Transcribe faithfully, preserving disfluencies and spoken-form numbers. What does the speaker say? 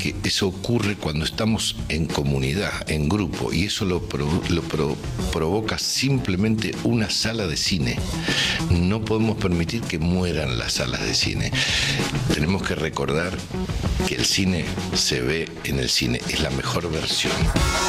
que eso ocurre cuando estamos en comunidad, en grupo, y eso lo, pro, lo pro, provoca simplemente una sala de cine. No podemos permitir que mueran las salas de cine. Tenemos que recordar que el cine se ve en el cine, es la mejor versión.